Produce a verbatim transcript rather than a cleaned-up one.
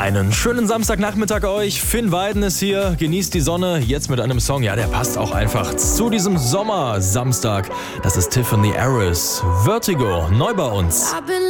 Einen schönen Samstagnachmittag euch. Finn Weiden ist hier, genießt die Sonne. Jetzt mit einem Song, ja, der passt auch einfach zu diesem Sommer-Samstag. Das ist Tiffany Harris. Vertigo, neu bei uns.